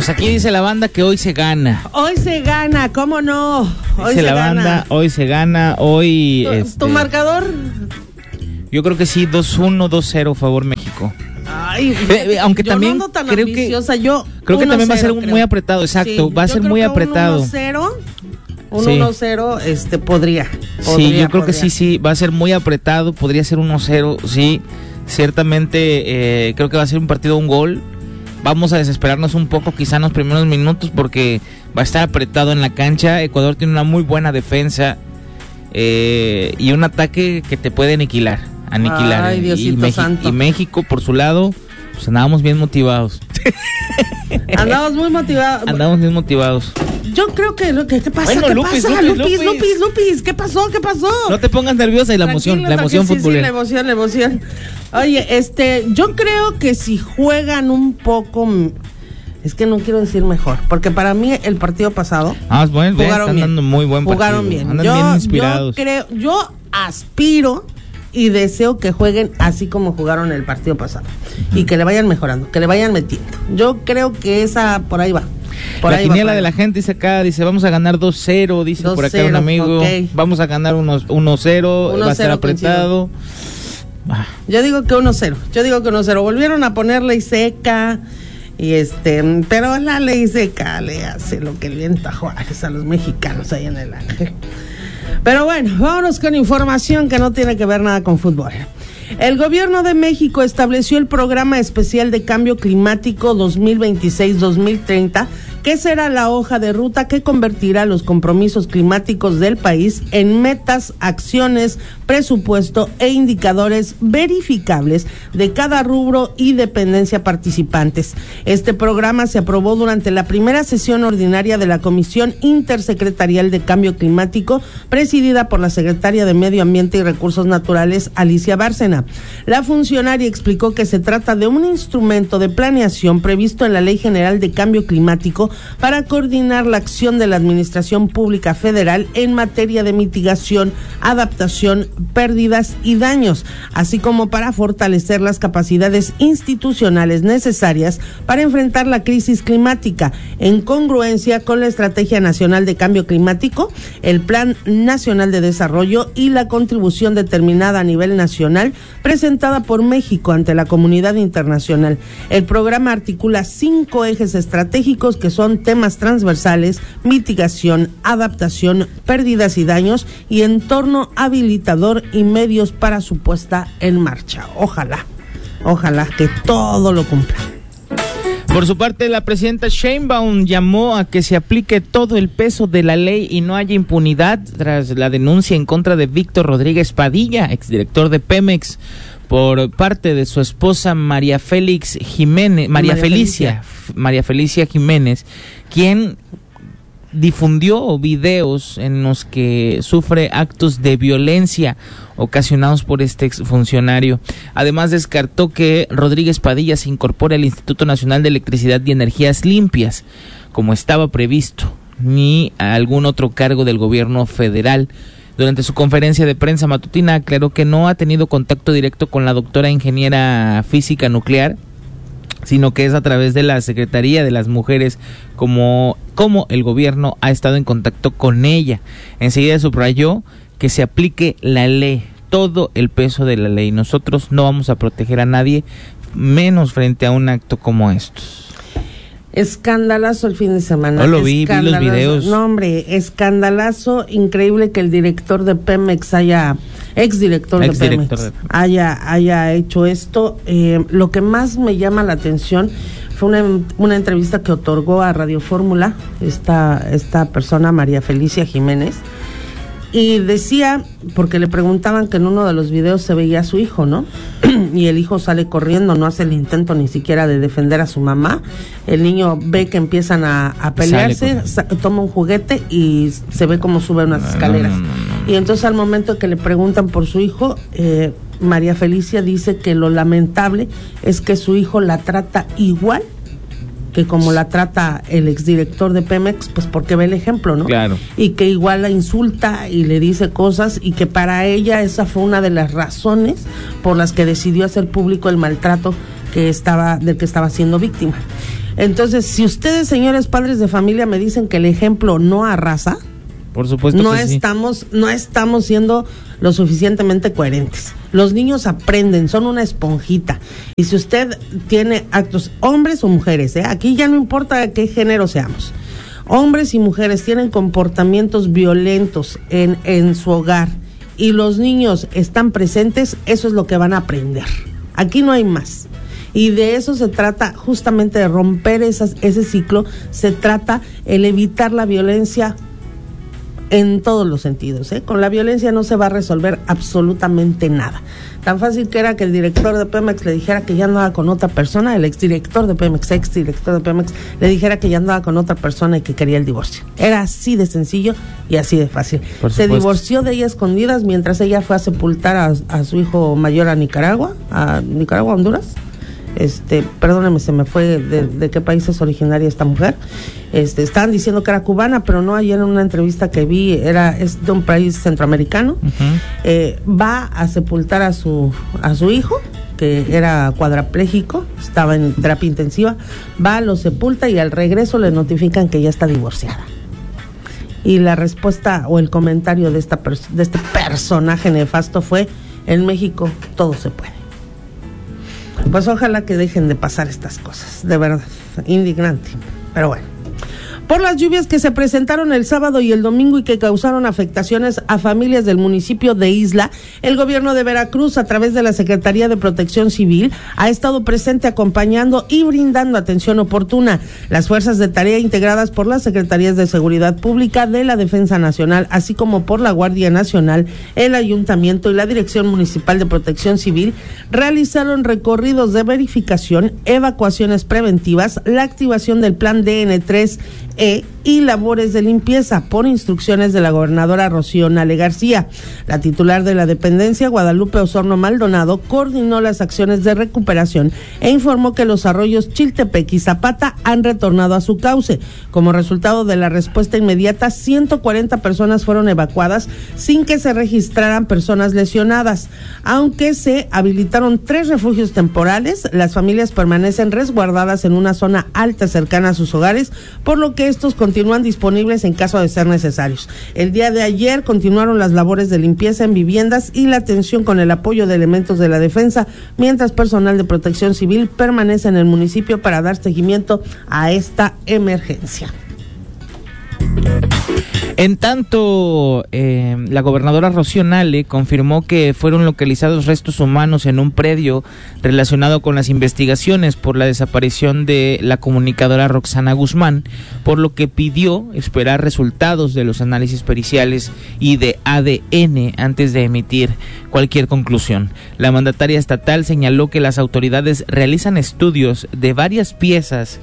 Pues aquí dice la banda que hoy se gana. Hoy se gana, ¿cómo no? Hoy dice se la gana. banda, hoy se gana, hoy... ¿Tu marcador? Yo creo que sí, 2-1, 2-0, favor México. Ay, aunque yo también no ando tan creo ambiciosa, creo que también va a ser creo. muy apretado, exacto, Sí, va a ser muy apretado. Un 1-0, podría. Sí, yo creo que sí, va a ser muy apretado, podría ser 1-0, sí, ciertamente creo que va a ser un partido un gol. Vamos a desesperarnos un poco quizá en los primeros minutos porque va a estar apretado en la cancha. Ecuador tiene una muy buena defensa y un ataque que te puede aniquilar. Ay, Diosito santo. Y México, por su lado, pues andábamos bien motivados. Andamos muy motivados. Andamos bien motivados. Yo creo que ¿qué pasa? Bueno, ¿Qué Lupis, pasa? Lupis. Lupis, ¿qué pasó? No te pongas nerviosa y la emoción futbolera. Sí, la emoción. Oye, yo creo que si juegan un poco, es que no quiero decir mejor, porque para mí el partido pasado bueno, están dando muy buen partido. Jugaron bien. Andan bien inspirados. Yo aspiro y deseo que jueguen así como jugaron el partido pasado y que le vayan mejorando, que le vayan metiendo. Yo creo que esa por ahí va. La quiniela de la gente dice vamos a ganar 2-0, dice 2-0, por acá un amigo. Okay. Vamos a ganar 1-0, va a estar apretado. Yo digo que 1-0. Volvieron a poner ley seca y pero la ley seca le hace lo que el viento a Juárez a los mexicanos ahí en el Ángel. Pero bueno, vámonos con información que no tiene que ver nada con fútbol. El gobierno de México estableció el Programa Especial de Cambio Climático 2026-2030, que será la hoja de ruta que convertirá los compromisos climáticos del país en metas, acciones, presupuesto e indicadores verificables de cada rubro y dependencia participantes. Este programa se aprobó durante la primera sesión ordinaria de la Comisión Intersecretarial de Cambio Climático, presidida por la secretaria de Medio Ambiente y Recursos Naturales, Alicia Bárcena. La funcionaria explicó que se trata de un instrumento de planeación previsto en la Ley General de Cambio Climático para coordinar la acción de la Administración Pública Federal en materia de mitigación, adaptación, pérdidas y daños, así como para fortalecer las capacidades institucionales necesarias para enfrentar la crisis climática, en congruencia con la Estrategia Nacional de Cambio Climático, el Plan Nacional de Desarrollo y la contribución determinada a nivel nacional presentada por México ante la comunidad internacional. El programa articula 5 ejes estratégicos que son temas transversales, mitigación, adaptación, pérdidas y daños y entorno habilitador y medios para su puesta en marcha. Ojalá que todo lo cumpla. Por su parte, la presidenta Sheinbaum llamó a que se aplique todo el peso de la ley y no haya impunidad tras la denuncia en contra de Víctor Rodríguez Padilla, exdirector de Pemex, por parte de su esposa María Felicia Jiménez, quien difundió videos en los que sufre actos de violencia ocasionados por este exfuncionario. Además, descartó que Rodríguez Padilla se incorpore al Instituto Nacional de Electricidad y Energías Limpias, como estaba previsto, ni a algún otro cargo del gobierno federal. Durante su conferencia de prensa matutina aclaró que no ha tenido contacto directo con la doctora ingeniera física nuclear, sino que es a través de la Secretaría de las Mujeres como el gobierno ha estado en contacto con ella. Enseguida subrayó que se aplique la ley, todo el peso de la ley. Nosotros no vamos a proteger a nadie, menos frente a un acto como estos. Escandalazo el fin de semana. No lo vi los videos. No, hombre, escandalazo, increíble que el director de Pemex exdirector de Pemex haya hecho esto. Lo que más me llama la atención fue una entrevista que otorgó a Radio Fórmula esta persona, María Felicia Jiménez, y decía, porque le preguntaban que en uno de los videos se veía a su hijo, ¿no? Y el hijo sale corriendo, no hace el intento ni siquiera de defender a su mamá. El niño ve que empiezan a pelearse, toma un juguete y se ve cómo sube unas escaleras. No. Y entonces al momento que le preguntan por su hijo, María Felicia dice que lo lamentable es que su hijo la trata igual que como la trata el exdirector de Pemex, pues porque ve el ejemplo, ¿no? Claro. Y que igual la insulta y le dice cosas, y que para ella esa fue una de las razones por las que decidió hacer público el maltrato del que estaba siendo víctima. Entonces, si ustedes, señores padres de familia, me dicen que el ejemplo no arrasa, por supuesto no que no estamos siendo lo suficientemente coherentes. Los niños aprenden, son una esponjita. Y si usted tiene actos, hombres o mujeres, aquí ya no importa de qué género seamos, hombres y mujeres tienen comportamientos violentos en su hogar y los niños están presentes, eso es lo que van a aprender. Aquí no hay más. Y de eso se trata, justamente de romper ese ciclo, se trata el evitar la violencia en todos los sentidos, Con la violencia no se va a resolver absolutamente nada. Tan fácil que era que el director de Pemex le dijera que ya andaba con otra exdirector de Pemex, le dijera que ya andaba con otra persona y que quería el divorcio. Era así de sencillo y así de fácil. Se divorció de ella escondidas mientras ella fue a sepultar a su hijo mayor a Nicaragua, Honduras. Perdóneme, se me fue de qué país es originaria esta mujer. Estaban diciendo que era cubana, pero no, ayer en una entrevista que vi es de un país centroamericano. Va a sepultar a su hijo, que era cuadrapléjico, estaba en terapia intensiva, lo sepulta y al regreso le notifican que ya está divorciada. Y la respuesta o el comentario de este personaje nefasto fue: en México todo se puede. Pues ojalá que dejen de pasar estas cosas, de verdad, indignante, pero bueno. Por las lluvias que se presentaron el sábado y el domingo y que causaron afectaciones a familias del municipio de Isla, el gobierno de Veracruz, a través de la Secretaría de Protección Civil, ha estado presente acompañando y brindando atención oportuna. Las fuerzas de tarea integradas por las Secretarías de Seguridad Pública, de la Defensa Nacional, así como por la Guardia Nacional, el Ayuntamiento y la Dirección Municipal de Protección Civil, realizaron recorridos de verificación, evacuaciones preventivas, la activación del plan DN3 y labores de limpieza por instrucciones de la gobernadora Rocío Nale García. La titular de la dependencia, Guadalupe Osorno Maldonado, coordinó las acciones de recuperación e informó que los arroyos Chiltepec y Zapata han retornado a su cauce. Como resultado de la respuesta inmediata, 140 personas fueron evacuadas sin que se registraran personas lesionadas. Aunque se habilitaron 3 refugios temporales, las familias permanecen resguardadas en una zona alta cercana a sus hogares, por lo que estos continúan disponibles en caso de ser necesarios. El día de ayer continuaron las labores de limpieza en viviendas y la atención con el apoyo de elementos de la defensa, mientras personal de Protección Civil permanece en el municipio para dar seguimiento a esta emergencia. En tanto, la gobernadora Rocío Nale confirmó que fueron localizados restos humanos en un predio relacionado con las investigaciones por la desaparición de la comunicadora Roxana Guzmán, por lo que pidió esperar resultados de los análisis periciales y de ADN antes de emitir cualquier conclusión. La mandataria estatal señaló que las autoridades realizan estudios de varias piezas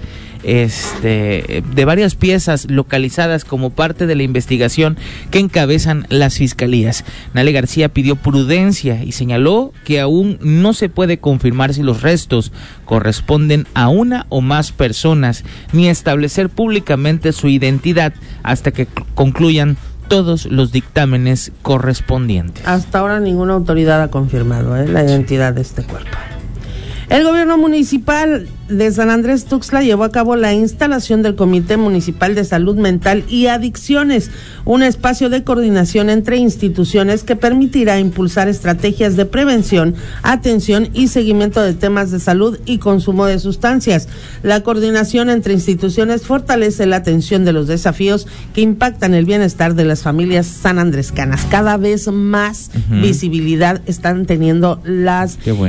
localizadas como parte de la investigación que encabezan las fiscalías. Nale García pidió prudencia y señaló que aún no se puede confirmar si los restos corresponden a una o más personas, ni establecer públicamente su identidad hasta que concluyan todos los dictámenes correspondientes. Hasta ahora ninguna autoridad ha confirmado la identidad de este cuerpo. El gobierno municipal de San Andrés Tuxtla llevó a cabo la instalación del Comité Municipal de Salud Mental y Adicciones, un espacio de coordinación entre instituciones que permitirá impulsar estrategias de prevención, atención y seguimiento de temas de salud y consumo de sustancias. La coordinación entre instituciones fortalece la atención de los desafíos que impactan el bienestar de las familias sanandrescanas. Cada vez más visibilidad están teniendo la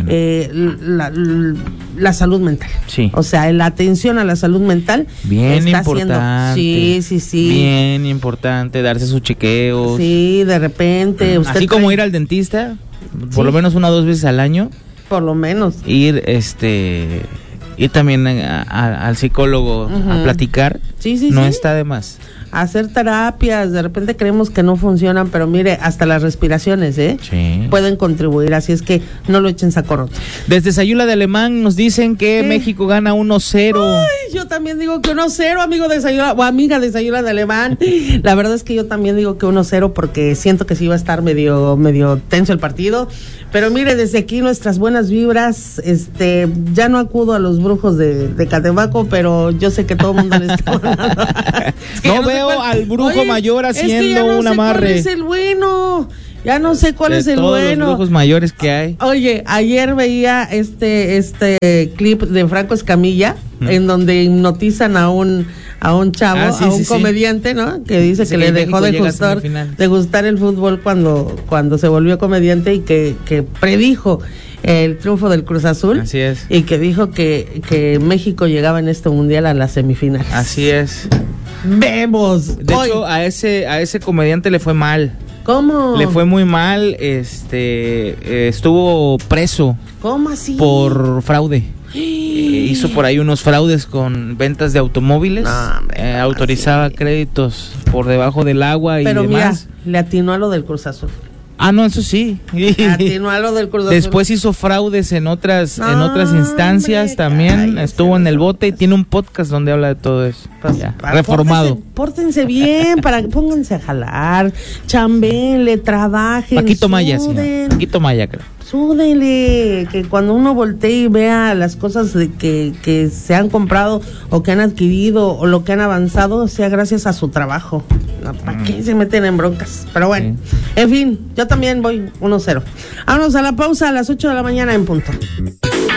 salud mental. Sí. O sea, la atención a la salud mental bien está importante. Sí. Bien importante darse sus chequeos. Sí, de repente. Usted así como ir al dentista, por lo menos 1 o 2 veces al año. Por lo menos. Ir también al psicólogo a platicar. No está de más. Hacer terapias, de repente creemos que no funcionan, pero mire, hasta las respiraciones, pueden contribuir, así es que no lo echen saco roto. Desde Sayula de Alemán nos dicen que México gana 1-0. Ay, yo también digo que 1-0, amigo de Sayula, o amiga de Sayula de Alemán. La verdad es que yo también digo que 1-0 porque siento que sí va a estar medio tenso el partido. Pero mire, desde aquí nuestras buenas vibras, ya no acudo a los brujos de Catemaco, pero yo sé que todo el mundo le está hablando. No veo al brujo mayor haciendo un amarre. ¿Cuál es el bueno? Ya no sé cuál es el todos bueno. Los brujos mayores que hay. Oye, ayer veía este clip de Franco Escamilla, en donde hipnotizan a un chavo, a un comediante, ¿no? Que dice que le dejó de gustar el fútbol cuando se volvió comediante y que predijo el triunfo del Cruz Azul. Así es. Y que dijo que México llegaba en este mundial a las semifinales. Así es. Vemos. De hecho, a ese comediante le fue mal. ¿Cómo? Le fue muy mal, estuvo preso. ¿Cómo así? Por fraude. Hizo por ahí unos fraudes con ventas de automóviles. Autorizaba créditos por debajo del agua y demás. Pero mira, le atinó a lo del Cruz Azul. Ah, no, eso sí. Atinó a lo del Cruz Azul. Después hizo fraudes en otras instancias también. Estuvo en el bote y tiene un podcast donde habla de todo eso. Pues, reformado. Pórtense bien, pónganse a jalar, chambéenle, trabajen. Paquito Maya, señor. Paquito Maya, creo. Súdenle, que cuando uno voltee y vea las cosas que se han comprado o que han adquirido o lo que han avanzado, sea gracias a su trabajo. ¿Para qué se meten en broncas? Pero bueno, en fin, yo también voy 1-0. Vámonos a la pausa a las 8 de la mañana en punto.